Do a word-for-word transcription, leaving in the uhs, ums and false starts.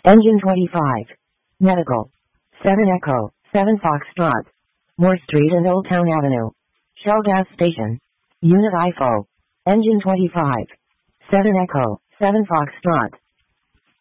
Engine twenty-five. Medical. seven Echo, seven Foxtrot. Moore Street and Old Town Avenue. Shell Gas Station. Unit I F O. Engine twenty-five. seven Echo, seven Foxtrot.